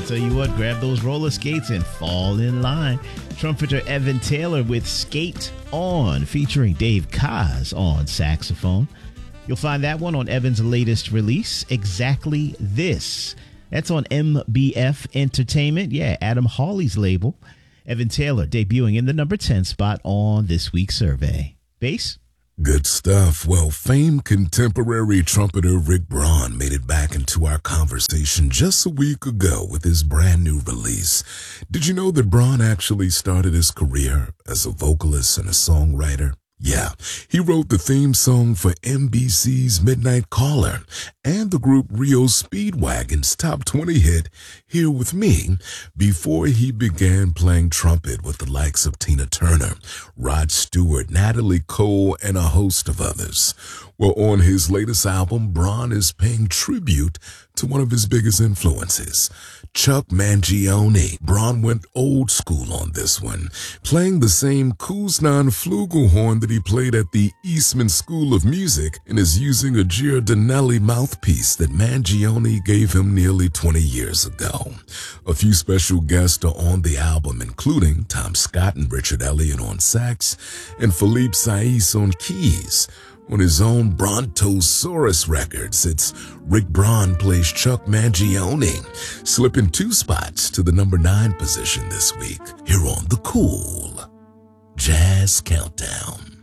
tell you what, grab those roller skates and fall in line. Trumpeter Evan Taylor with Skate On, featuring Dave Kaz on saxophone. You'll find that one on Evan's latest release, Exactly This. That's on MBF Entertainment. Yeah, Adam Hawley's label. Evan Taylor debuting in the number 10 spot on this week's survey. Bass? Good stuff. Well, famed contemporary trumpeter Rick Braun made it back into our conversation just a week ago with his brand new release. Did you know that Braun actually started his career as a vocalist and a songwriter? Yeah, he wrote the theme song for NBC's Midnight Caller and the group Rio Speedwagon's top 20 hit, Here With Me, before he began playing trumpet with the likes of Tina Turner, Rod Stewart, Natalie Cole, and a host of others. Well, on his latest album, Braun is paying tribute to one of his biggest influences, Chuck Mangione. Braun went old school on this one, playing the same Kuznan flugelhorn that he played at the Eastman School of Music and is using a Giardinelli mouthpiece that Mangione gave him nearly 20 years ago. A few special guests are on the album, including Tom Scott and Richard Elliott on sax and Philippe Saïs on keys. On his own Brontosaurus records, it's Rick Braun plays Chuck Mangione, slipping 2 spots to the number 9 position this week here on the Cool Jazz Countdown.